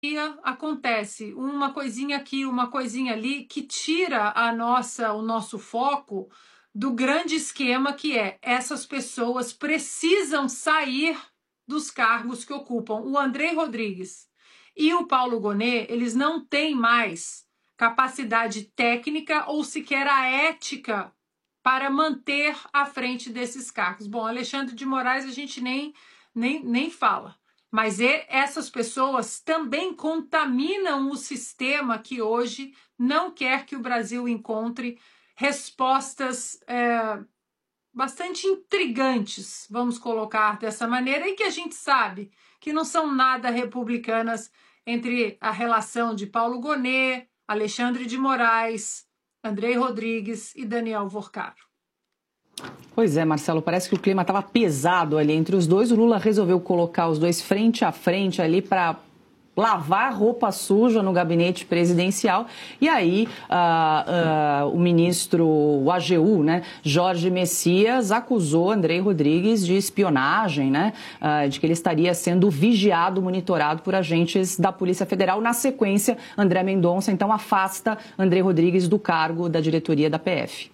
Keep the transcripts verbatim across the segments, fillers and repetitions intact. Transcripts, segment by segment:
acontece uma coisinha aqui, uma coisinha ali, que tira a nossa, o nosso foco do grande esquema, que é essas pessoas precisam sair dos cargos que ocupam. O André Rodrigues e o Paulo Gonet, eles não têm mais capacidade técnica ou sequer a ética para manter à frente desses cargos. Bom, Alexandre de Moraes a gente nem, nem, nem fala. Mas essas pessoas também contaminam o sistema que hoje não quer que o Brasil encontre respostas é, bastante intrigantes, vamos colocar dessa maneira, e que a gente sabe que não são nada republicanas entre a relação de Paulo Gonet, Alexandre de Moraes, André Rodrigues e Daniel Vorcaro. Pois é, Marcelo, parece que o clima estava pesado ali entre os dois. O Lula resolveu colocar os dois frente a frente ali para lavar roupa suja no gabinete presidencial. E aí uh, uh, o ministro, o A G U, né, Jorge Messias, acusou André Rodrigues de espionagem, né, uh, de que ele estaria sendo vigiado, monitorado por agentes da Polícia Federal. Na sequência, André Mendonça, então, afasta André Rodrigues do cargo da diretoria da P F.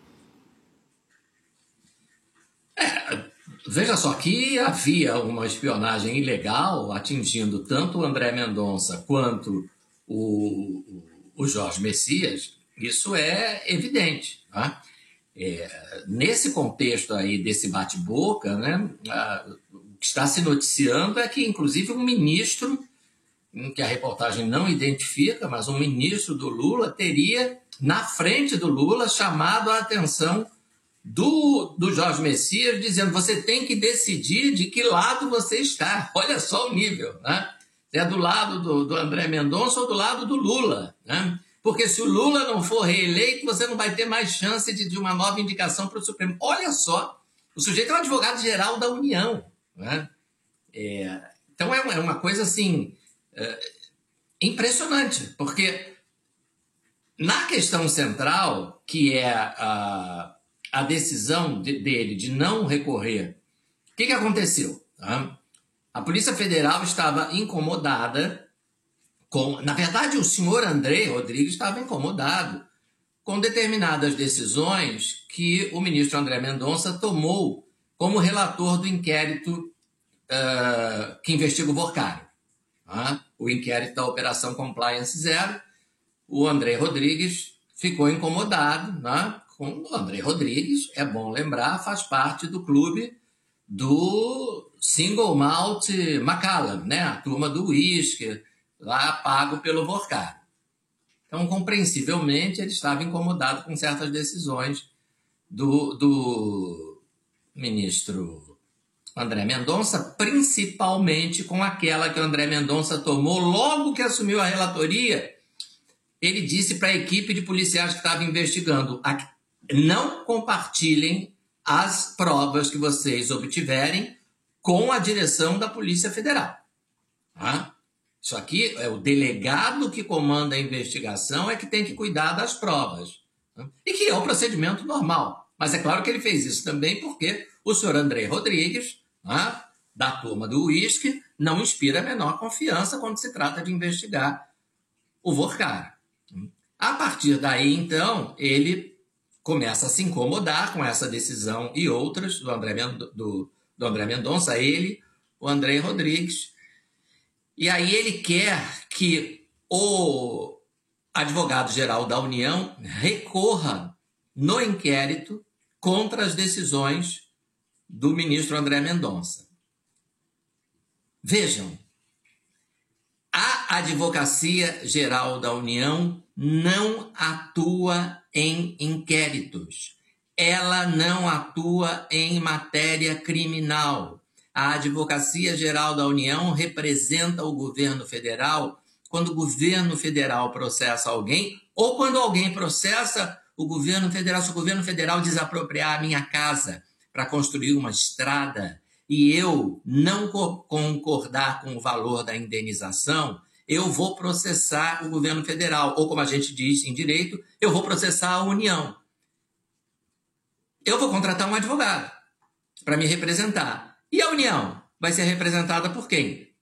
É, veja só que havia uma espionagem ilegal atingindo tanto o André Mendonça quanto o, o Jorge Messias, isso é evidente. Tá? É, nesse contexto aí desse bate-boca, né, a, o que está se noticiando é que, inclusive, um ministro, que a reportagem não identifica, mas um ministro do Lula teria, na frente do Lula, chamado a atenção Do, do Jorge Messias, dizendo: você tem que decidir de que lado você está. Olha só o nível, né? Se é do lado do, do André Mendonça ou do lado do Lula, né? Porque se o Lula não for reeleito, você não vai ter mais chance de, de uma nova indicação para o Supremo. Olha só, o sujeito é um advogado-geral da União, né? É, então é uma, é uma coisa assim é, impressionante, porque na questão central, que é a a decisão de, dele de não recorrer, o que, que aconteceu? Tá? A Polícia Federal estava incomodada com... Na verdade, o senhor André Rodrigues estava incomodado com determinadas decisões que o ministro André Mendonça tomou como relator do inquérito uh, que investiga o Vorcaro. Tá? O inquérito da Operação Compliance Zero. O André Rodrigues ficou incomodado, né? Com o André Rodrigues, é bom lembrar, faz parte do clube do Single Malt Macallan, né? A turma do uísque, lá pago pelo Vorcaro. Então, compreensivelmente, ele estava incomodado com certas decisões do, do ministro André Mendonça, principalmente com aquela que o André Mendonça tomou logo que assumiu a relatoria. Ele disse para a equipe de policiais que estava investigando: não compartilhem as provas que vocês obtiverem com a direção da Polícia Federal. Tá? Isso aqui é o delegado que comanda a investigação, é que tem que cuidar das provas. Tá? E que é o procedimento normal. Mas é claro que ele fez isso também porque o senhor André Rodrigues, tá, da turma do uísque, não inspira a menor confiança quando se trata de investigar o Vorcaro. A partir daí, então, ele começa a se incomodar com essa decisão e outras do André, do, do André Mendonça, ele, o André Rodrigues. E aí ele quer que o advogado-geral da União recorra no inquérito contra as decisões do ministro André Mendonça. Vejam, a Advocacia Geral da União não atua em inquéritos. Ela não atua em matéria criminal. A Advocacia Geral da União representa o governo federal quando o governo federal processa alguém ou quando alguém processa o governo federal. Se o governo federal desapropriar a minha casa para construir uma estrada e eu não concordar com o valor da indenização, eu vou processar o governo federal, ou como a gente diz em direito, eu vou processar a União. Eu vou contratar um advogado para me representar. E a União vai ser representada por quem?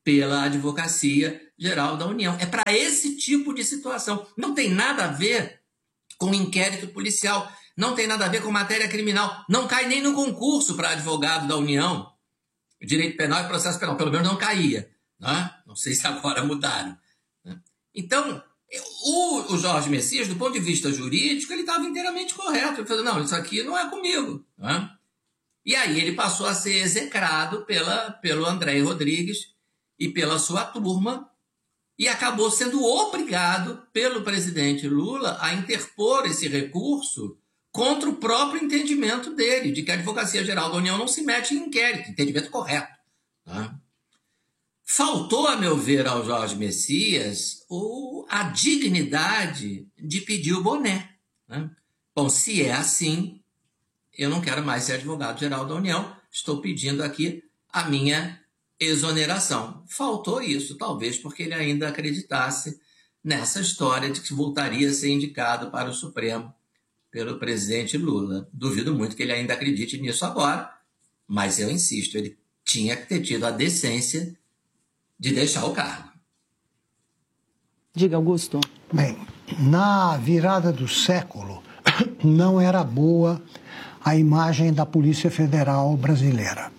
pela Advocacia Geral da União. É para esse tipo de situação. Não tem nada a ver com inquérito policial, não tem nada a ver com matéria criminal, não cai nem no concurso para advogado da União. Direito penal e processo penal, pelo menos não caía. Né? Não sei se agora mudaram. Né? Então, o, o Jorge Messias, do ponto de vista jurídico, ele estava inteiramente correto. Ele falou, não, isso aqui não é comigo. Né? E aí ele passou a ser execrado pela, pelo André Rodrigues e pela sua turma, e acabou sendo obrigado pelo presidente Lula a interpor esse recurso contra o próprio entendimento dele, de que a Advocacia Geral da União não se mete em inquérito, entendimento correto. Né? Faltou, a meu ver, ao Jorge Messias o, a dignidade de pedir o boné. Né? Bom, se é assim, eu não quero mais ser advogado-geral da União, estou pedindo aqui a minha exoneração. Faltou isso, talvez porque ele ainda acreditasse nessa história de que voltaria a ser indicado para o Supremo pelo presidente Lula. Duvido muito que ele ainda acredite nisso agora, mas eu insisto, ele tinha que ter tido a decência de deixar o cargo. Diga, Augusto. Bem, na virada do século, não era boa a imagem da Polícia Federal brasileira.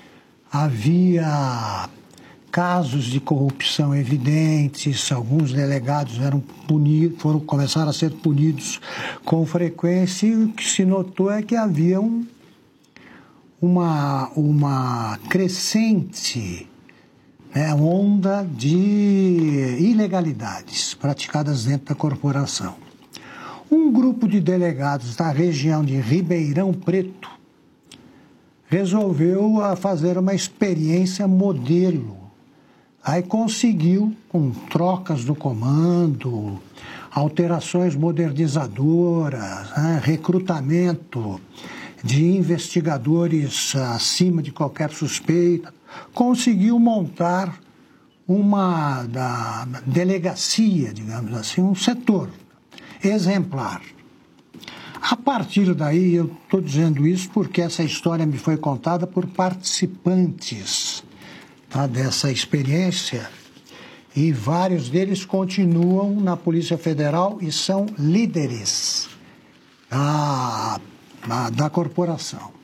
Havia casos de corrupção evidentes, alguns delegados eram punidos, foram, começaram a ser punidos com frequência, e o que se notou é que havia um, uma, uma crescente, né, onda de ilegalidades praticadas dentro da corporação. Um grupo de delegados da região de Ribeirão Preto resolveu fazer uma experiência modelo. Aí conseguiu, com trocas do comando, alterações modernizadoras, né, recrutamento de investigadores acima de qualquer suspeita, conseguiu montar uma da, delegacia, digamos assim, um setor exemplar. A partir daí, eu estou dizendo isso porque essa história me foi contada por participantes, tá, dessa experiência, e vários deles continuam na Polícia Federal e são líderes da, da, da corporação.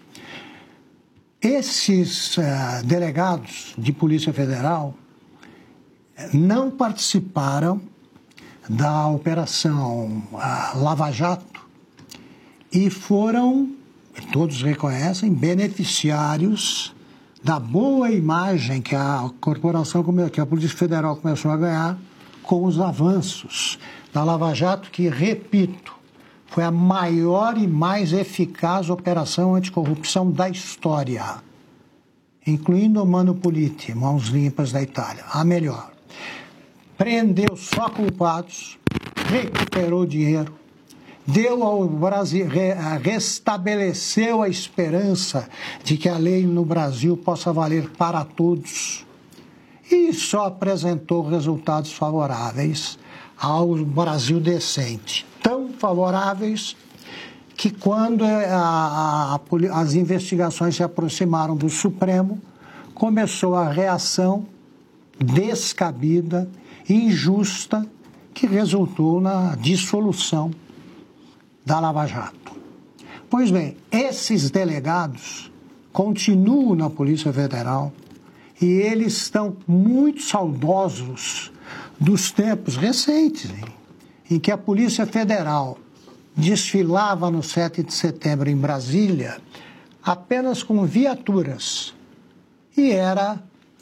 Esses uh, delegados de Polícia Federal não participaram da Operação uh, Lava Jato, e foram, todos reconhecem, beneficiários da boa imagem que a corporação, que a Polícia Federal começou a ganhar com os avanços da Lava Jato, que, repito, foi a maior e mais eficaz operação anticorrupção da história, incluindo o Mano Politi, mãos limpas da Itália, a melhor. Prendeu só culpados, recuperou dinheiro, deu ao Brasil, restabeleceu a esperança de que a lei no Brasil possa valer para todos, e só apresentou resultados favoráveis ao Brasil decente. Tão favoráveis que, quando a, a, a, as investigações se aproximaram do Supremo, começou a reação descabida, injusta, que resultou na dissolução da Lava Jato. Pois bem, esses delegados continuam na Polícia Federal e eles estão muito saudosos dos tempos recentes, hein, em que a Polícia Federal desfilava no sete de setembro em Brasília apenas com viaturas e era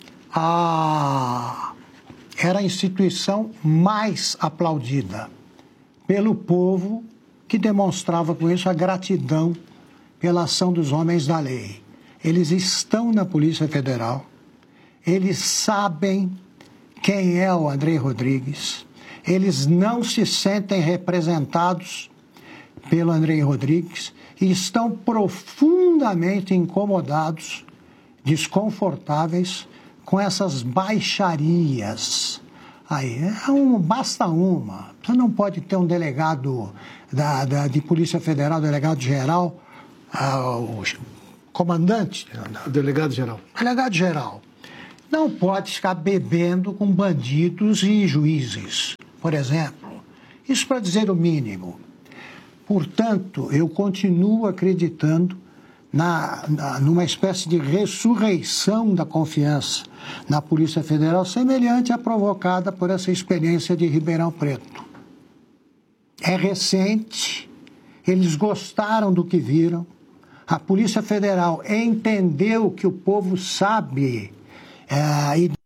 a, era a instituição mais aplaudida pelo povo, que demonstrava com isso a gratidão pela ação dos homens da lei. Eles estão na Polícia Federal, eles sabem quem é o André Rodrigues, eles não se sentem representados pelo André Rodrigues e estão profundamente incomodados, desconfortáveis com essas baixarias. Aí, é um, basta uma. Você não pode ter um delegado da, da, de Polícia Federal, delegado-geral, uh, o comandante... O delegado-geral. Delegado-geral, não pode ficar bebendo com bandidos e juízes, por exemplo. Isso para dizer o mínimo. Portanto, eu continuo acreditando na, na, numa espécie de ressurreição da confiança na Polícia Federal, semelhante à provocada por essa experiência de Ribeirão Preto. É recente, eles gostaram do que viram, a Polícia Federal entendeu que o povo sabe é,